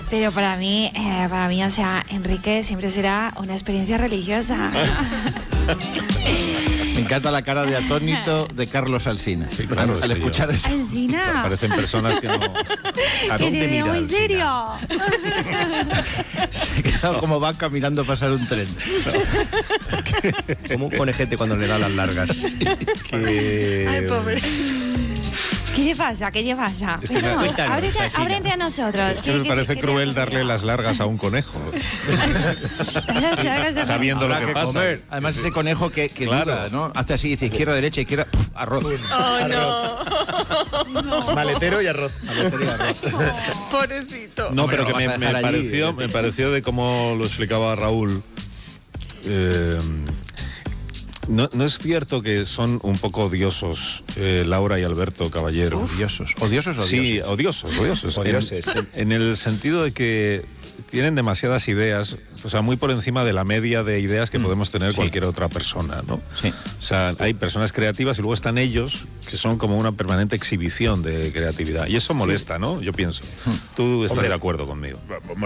Pero para mí, o sea, Enrique siempre será una experiencia religiosa. Me encanta la cara de atónito de Carlos Alsina. Sí, claro, al escuchar esto. Alsina. Parecen personas que no... ¿A Que dónde te veo mira muy Alsina? serio. Se ha quedado como vaca mirando pasar un tren. Como un conejete cuando le da las largas. Ay, pobre. ¿Qué te pasa? ¿Qué te pasa? Es que me- Vamos, Cuéntanos, ábrete, Alsina. ábrete a nosotros. Es que me parece cruel darle las largas a un conejo, sabiendo lo Habrá que que pasa. comer. Además, ese conejo que Claro. duda, ¿no? Hace así, dice izquierda, derecha, izquierda, arroz. Oh, no. Maletero y arroz. Pobrecito. No, Hombre, pero lo que vas a me dejar allí, pareció de cómo lo explicaba Raúl. No es cierto que son un poco odiosos Laura y Alberto Caballero. Odiosos. ¿Odiosos o Sí, odiosos. Odioses. En el sentido de que tienen demasiadas ideas, o sea, muy por encima de la media de ideas que podemos tener cualquier otra persona, ¿no? Sí. O sea, hay personas creativas y luego están ellos, que son como una permanente exhibición de creatividad. Y eso molesta, ¿no? Yo pienso. Tú estás de acuerdo conmigo.